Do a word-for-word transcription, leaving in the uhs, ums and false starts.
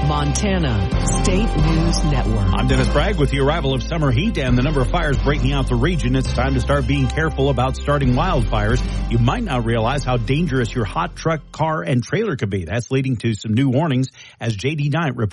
Montana State News Network. I'm Dennis Bragg. With the arrival of summer heat and the number of fires breaking out the region, it's time to start being careful about starting wildfires. You might not realize how dangerous your hot truck, car, and trailer could be. That's leading to some new warnings as J D Knight reports.